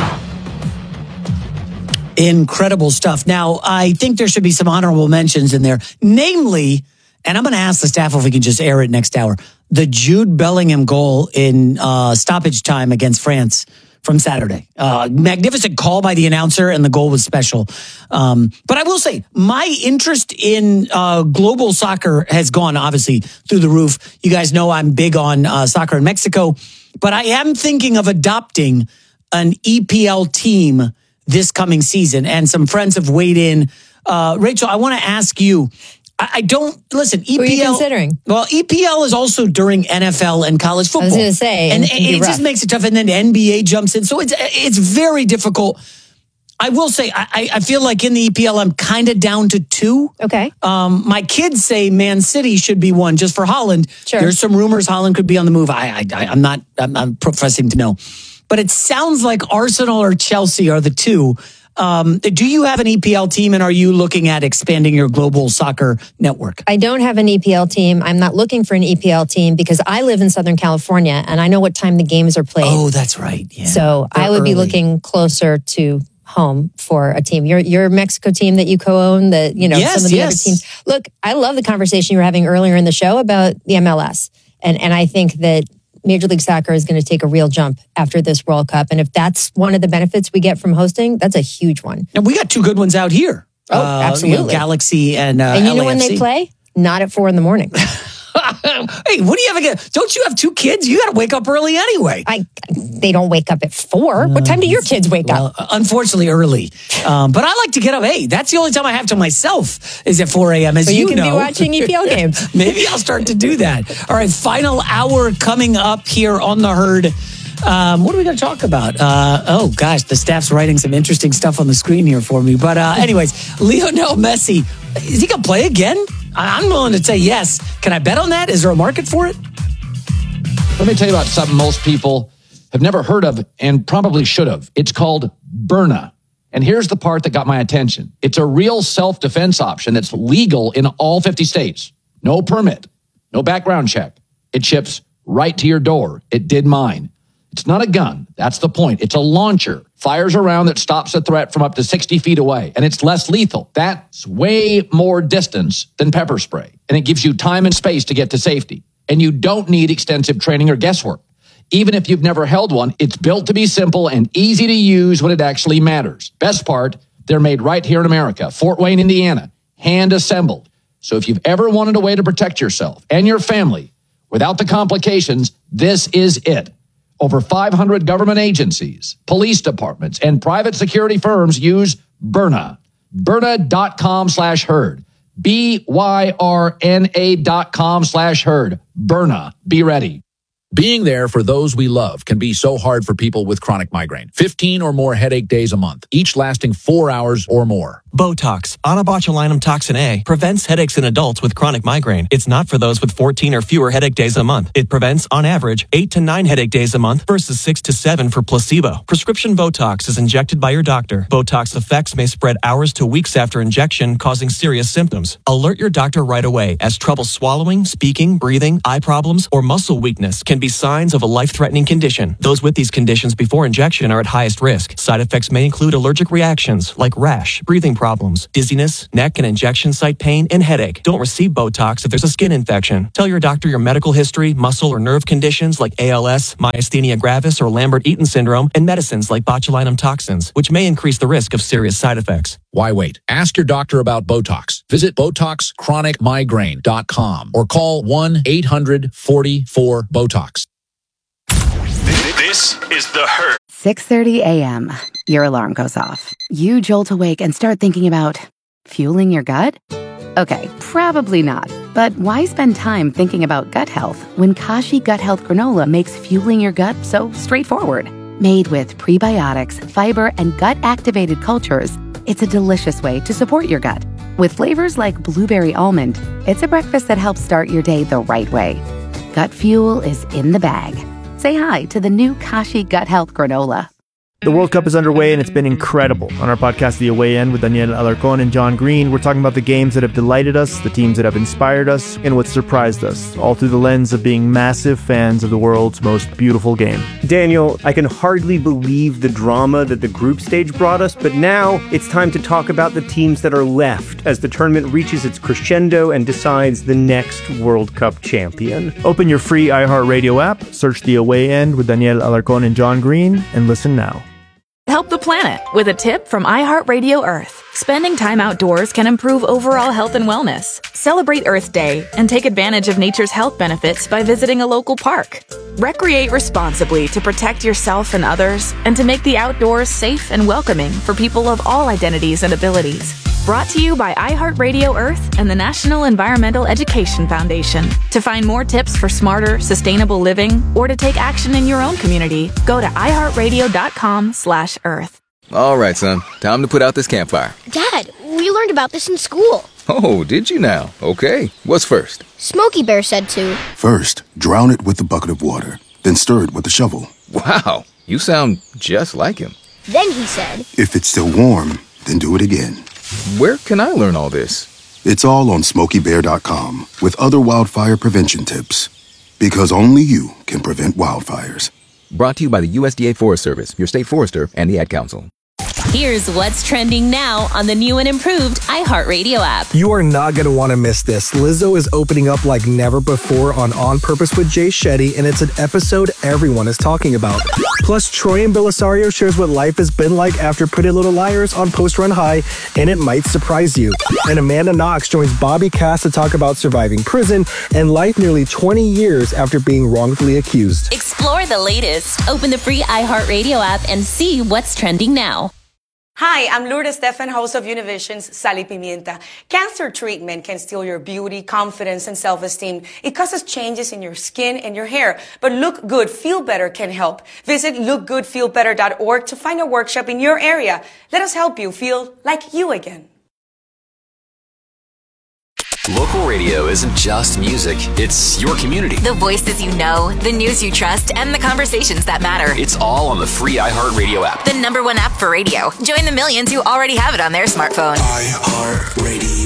Incredible stuff. Now, I think there should be some honorable mentions in there. Namely, and I'm going to ask the staff if we can just air it next hour, the Jude Bellingham goal in uh, stoppage time against France from Saturday. Uh, magnificent call by the announcer, and the goal was special. Um, but I will say, my interest in uh, global soccer has gone, obviously, through the roof. You guys know I'm big on uh, soccer in Mexico, but I am thinking of adopting an E P L team this coming season, and some friends have weighed in. Uh, Rachel, I want to ask you, I, I don't, listen, E P L. Who are you considering? Well, E P L is also during N F L and college football. I was going to say. And, and and it rough. just makes it tough, and then N B A jumps in. So it's it's very difficult. I will say, I, I feel like in the E P L, I'm kind of down to two. Okay. Um, my kids say Man City should be one just for Holland. Sure. There's some rumors Holland could be on the move. I, I, I'm not, I'm, I'm professing to know. But it sounds like Arsenal or Chelsea are the two. Um, do you have an E P L team, and are you looking at expanding your global soccer network? I don't have an E P L team. I'm not looking for an E P L team because I live in Southern California and I know what time the games are played. Oh, that's right. Yeah. So They're I would early. be looking closer to home for a team. Your your Mexico team that you co-own, that you know Yes, some of the yes. other teams. Look, I love the conversation you were having earlier in the show about the M L S, and and I think that Major League Soccer is going to take a real jump after this World Cup. And if that's one of the benefits we get from hosting, that's a huge one. And we got two good ones out here. Oh, Uh, absolutely. you know, Galaxy and uh, and you know L A F C. when they play? Not at four in the morning. Hey, what do you have again? Don't you have two kids? You got to wake up early anyway. I they don't wake up at four. What time do your kids wake well, up? Unfortunately, early. Um, but I like to get up. Hey, that's the only time I have to myself is at four a.m. As So you, you can know. be watching E P L games. Maybe I'll start to do that. All right, final hour coming up here on The Herd. Um, what are we going to talk about? Uh, oh, gosh, the staff's writing some interesting stuff on the screen here for me. But uh, anyways, Lionel Messi, is he going to play again? I'm willing to say yes. Can I bet on that? Is there a market for it? Let me tell you about something most people have never heard of and probably should have. It's called Byrna. And here's the part that got my attention. It's a real self-defense option that's legal in all fifty states. No permit, no background check. It ships right to your door. It did mine. It's not a gun. That's the point. It's a launcher. Fires a round that stops a threat from up to sixty feet away. And it's less lethal. That's way more distance than pepper spray. And it gives you time and space to get to safety. And you don't need extensive training or guesswork. Even if you've never held one, it's built to be simple and easy to use when it actually matters. Best part, they're made right here in America, Fort Wayne, Indiana, hand assembled. So if you've ever wanted a way to protect yourself and your family without the complications, this is it. Over five hundred government agencies, police departments, and private security firms use Byrna. Byrna.com slash herd. B Y R N A dot com slash herd. Byrna. Be ready. Being there for those we love can be so hard for people with chronic migraine. fifteen or more headache days a month, each lasting four hours or more. Botox, onabotulinum toxin A, prevents headaches in adults with chronic migraine. It's not for those with fourteen or fewer headache days a month. It prevents, on average, eight to nine headache days a month versus six to seven for placebo. Prescription Botox is injected by your doctor. Botox effects may spread hours to weeks after injection, causing serious symptoms. Alert your doctor right away, as trouble swallowing, speaking, breathing, eye problems, or muscle weakness can be signs of a life-threatening condition. Those with these conditions before injection are at highest risk. Side effects may include allergic reactions like rash, breathing problems, dizziness, neck and injection site pain, and headache. Don't receive Botox if there's a skin infection. Tell your doctor your medical history, muscle or nerve conditions like A L S, myasthenia gravis, or Lambert-Eaton syndrome, and medicines like botulinum toxins, which may increase the risk of serious side effects. Why wait? Ask your doctor about Botox. Visit Botox Chronic Migraine dot com or call one eight hundred forty-four BOTOX. This is The Herd. six thirty a.m. Your alarm goes off. You jolt awake and start thinking about fueling your gut? Okay, probably not. But why spend time thinking about gut health when Kashi Gut Health Granola makes fueling your gut so straightforward? Made with prebiotics, fiber, and gut-activated cultures, it's a delicious way to support your gut. With flavors like blueberry almond, it's a breakfast that helps start your day the right way. Gut fuel is in the bag. Say hi to the new Kashi Gut Health Granola. The World Cup is underway and it's been incredible. On our podcast, The Away End, with Daniel Alarcón and John Green, we're talking about the games that have delighted us, the teams that have inspired us, and what surprised us, all through the lens of being massive fans of the world's most beautiful game. Daniel, I can hardly believe the drama that the group stage brought us, but now it's time to talk about the teams that are left as the tournament reaches its crescendo and decides the next World Cup champion. Open your free iHeartRadio app, search The Away End with Daniel Alarcón and John Green, and listen now. Help the planet with a tip from iHeartRadio Earth. Spending time outdoors can improve overall health and wellness. Celebrate Earth Day and take advantage of nature's health benefits by visiting a local park. Recreate responsibly to protect yourself and others and to make the outdoors safe and welcoming for people of all identities and abilities. Brought to you by iHeartRadio Earth and the National Environmental Education Foundation. To find more tips for smarter, sustainable living or to take action in your own community, go to iHeartRadio.com slash Earth. All right, son. Time to put out this campfire. Dad, we learned about this in school. Oh, did you now? Okay. What's first? Smokey Bear said to. First, drown it with a bucket of water. Then stir it with a shovel. Wow. You sound just like him. Then he said. If it's still warm, then do it again. Where can I learn all this? It's all on Smokey Bear dot com with other wildfire prevention tips. Because only you can prevent wildfires. Brought to you by the U S D A Forest Service, your state forester, and the Ad Council. Here's what's trending now on the new and improved iHeartRadio app. You are not going to want to miss this. Lizzo is opening up like never before on On Purpose with Jay Shetty, and it's an episode everyone is talking about. Plus, Troy and Belisario shares what life has been like after Pretty Little Liars on Post Run High, and it might surprise you. And Amanda Knox joins Bobby Cass to talk about surviving prison and life nearly twenty years after being wrongfully accused. Explore the latest. Open the free iHeartRadio app and see what's trending now. Hi, I'm Lourdes Stefan, host of Univision's Sal y Pimienta. Cancer treatment can steal your beauty, confidence, and self-esteem. It causes changes in your skin and your hair. But Look Good, Feel Better can help. Visit look good feel better dot org to find a workshop in your area. Let us help you feel like you again. Local radio isn't just music, it's your community. The voices you know, the news you trust, and the conversations that matter. It's all on the free iHeartRadio app. The number one app for radio. Join the millions who already have it on their smartphone. iHeartRadio.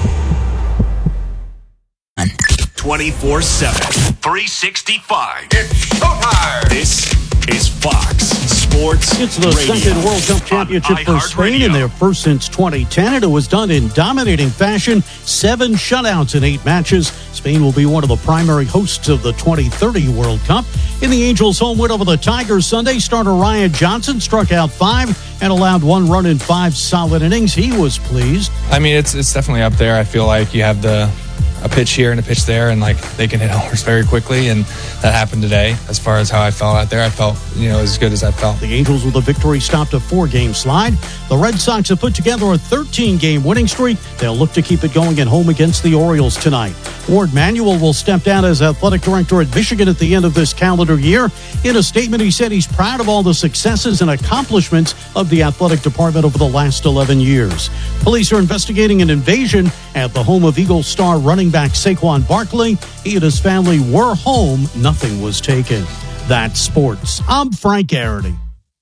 twenty-four seven. three sixty-five. It's showtime. This is Fox Sports It's the Radio. second World Cup championship for Spain and their first since twenty ten, and it was done in dominating fashion. Seven shutouts in eight matches. Spain will be one of the primary hosts of the twenty thirty World Cup. In the Angels' home win over the Tigers Sunday, starter Ryan Johnson struck out five and allowed one run in five solid innings. He was pleased. I mean, it's it's definitely up there. I feel like you have the a pitch here and a pitch there, and like they can hit homers very quickly, and that happened today. As far as how I felt out there, I felt, you know, as good as I felt. The Angels with a victory stopped a four-game slide. The Red Sox have put together a thirteen-game winning streak. They'll look to keep it going at home against the Orioles tonight. Ward Manuel will step down as athletic director at Michigan at the end of this calendar year. In a statement, he said he's proud of all the successes and accomplishments of the athletic department over the last eleven years. Police are investigating an invasion at the home of Eagle star running back Saquon Barkley. He and his family were home. Nothing was taken. That's sports. I'm Frank Arity.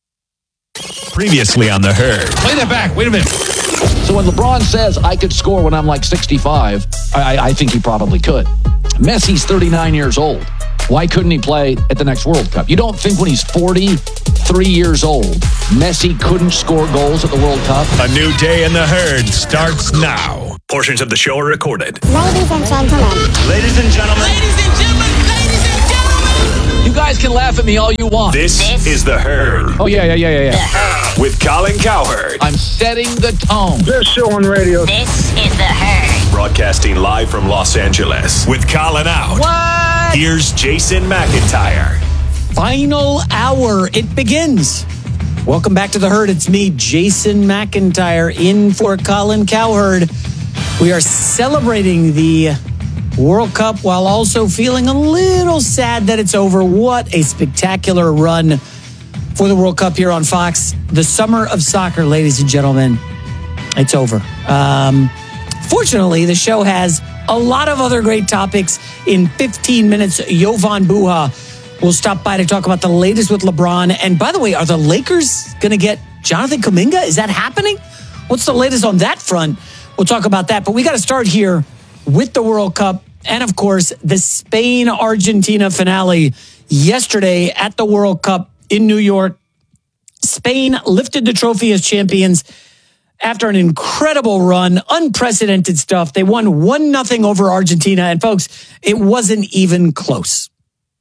Previously on The Herd. Play that back. Wait a minute. So when LeBron says I could score when I'm like sixty-five, I, I think he probably could. Messi's thirty-nine years old. Why couldn't he play at the next World Cup? You don't think when he's forty-three years old, Messi couldn't score goals at the World Cup? A new day in The Herd starts now. Portions of the show are recorded. Ladies and gentlemen. Ladies and gentlemen. Ladies and gentlemen. Ladies and gentlemen. You guys can laugh at me all you want. This, this is The Herd. Oh, yeah, yeah, yeah, yeah, yeah. With Colin Cowherd. I'm setting the tone. Best show on radio. This is The Herd. Broadcasting live from Los Angeles. With Colin out. What? Here's Jason McIntyre. Final hour. It begins. Welcome back to The Herd. It's me, Jason McIntyre, in for Colin Cowherd. We are celebrating the World Cup while also feeling a little sad that it's over. What a spectacular run for the World Cup here on Fox. The summer of soccer, ladies and gentlemen, it's over. Um, fortunately, the show has a lot of other great topics. In fifteen minutes, Jovan Buha will stop by to talk about the latest with LeBron. And by the way, are the Lakers going to get Jonathan Kuminga? Is that happening? What's the latest on that front? We'll talk about that. But we got to start here with the World Cup. And of course, the Spain-Argentina finale yesterday at the World Cup in New York. Spain lifted the trophy as champions after an incredible run, unprecedented stuff. They won one nothing over Argentina. And folks, it wasn't even close.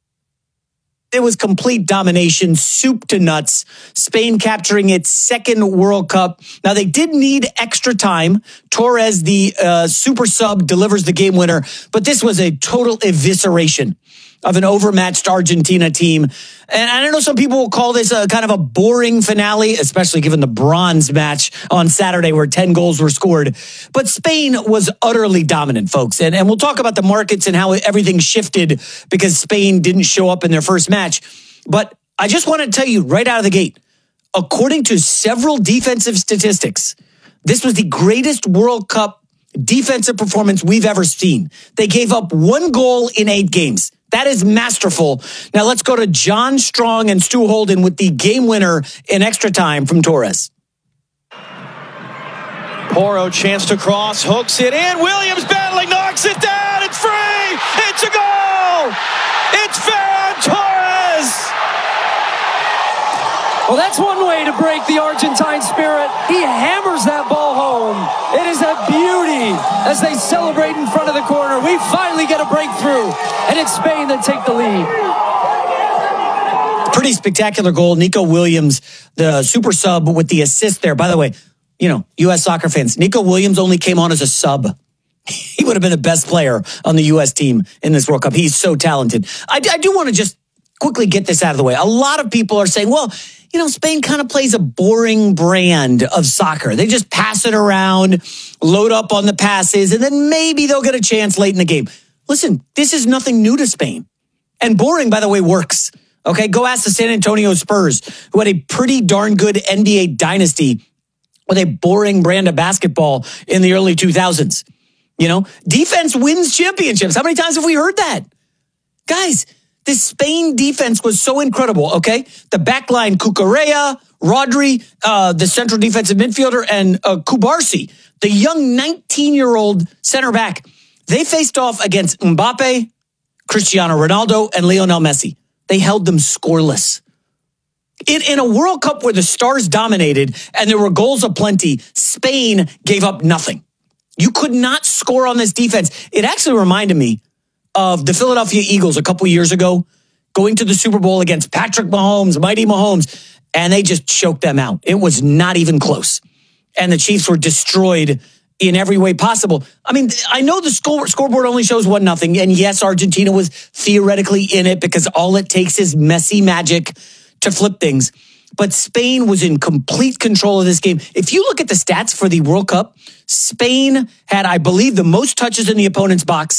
It was complete domination, soup to nuts. Spain capturing its second World Cup. Now, they did need extra time. Torres, the uh, super sub, delivers the game winner. But this was a total evisceration of an overmatched Argentina team. And I don't know, some people will call this a kind of a boring finale, especially given the bronze match on Saturday where ten goals were scored. But Spain was utterly dominant, folks. And, and we'll talk about the markets and how everything shifted because Spain didn't show up in their first match. But I just want to tell you right out of the gate, according to several defensive statistics, this was the greatest World Cup defensive performance we've ever seen. They gave up one goal in eight games. That is masterful. Now let's go to John Strong and Stu Holden with the game winner in extra time from Torres. Porro, chance to cross, hooks it in. Williams battling, knocks it down. It's free. It's a goal. It's Ferran Torres. Well, that's one way to break the Argentine spirit. He hammers that ball home. It is a beauty as they celebrate in front of the corner. We finally get a breakthrough, and it's Spain that take the lead. Pretty spectacular goal. Nico Williams, the super sub with the assist there. By the way, you know, U S soccer fans, Nico Williams only came on as a sub. He would have been the best player on the U S team in this World Cup. He's so talented. I, I do want to just quickly get this out of the way. A lot of people are saying, well, you know, Spain kind of plays a boring brand of soccer. They just pass it around, load up on the passes, and then maybe they'll get a chance late in the game. Listen, this is nothing new to Spain. And boring, by the way, works. Okay, go ask the San Antonio Spurs, who had a pretty darn good N B A dynasty with a boring brand of basketball in the early two thousands. You know, defense wins championships. How many times have we heard that? Guys, the Spain defense was so incredible, okay? The backline, Cucurella, Rodri, uh, the central defensive midfielder, and uh, Kubarsi, the young nineteen-year-old center back. They faced off against Mbappe, Cristiano Ronaldo, and Lionel Messi. They held them scoreless. In, in a World Cup where the stars dominated and there were goals aplenty, Spain gave up nothing. You could not score on this defense. It actually reminded me of the Philadelphia Eagles a couple years ago, going to the Super Bowl against Patrick Mahomes, Mighty Mahomes, and they just choked them out. It was not even close. And the Chiefs were destroyed in every way possible. I mean, I know the score, scoreboard only shows one nothing, and yes, Argentina was theoretically in it because all it takes is Messi magic to flip things. But Spain was in complete control of this game. If you look at the stats for the World Cup, Spain had, I believe, the most touches in the opponent's box,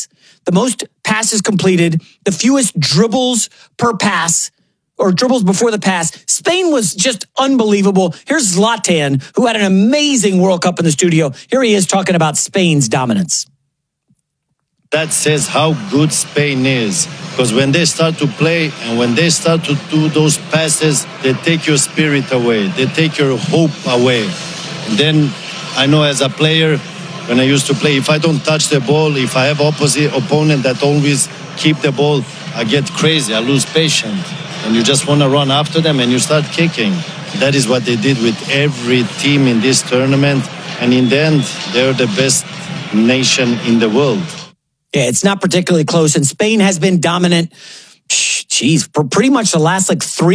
the most passes completed, the fewest dribbles per pass, or dribbles before the pass. Spain was just unbelievable. Here's Zlatan, who had an amazing World Cup in the studio. Here he is talking about Spain's dominance. That says how good Spain is. Because when they start to play and when they start to do those passes, they take your spirit away. They take your hope away. And then I know as a player, when I used to play, if I don't touch the ball, if I have opposite opponent that always keep the ball, I get crazy. I lose patience. And you just want to run after them and you start kicking. That is what they did with every team in this tournament. And in the end, they're the best nation in the world. Yeah, it's not particularly close. And Spain has been dominant, geez, for pretty much the last like three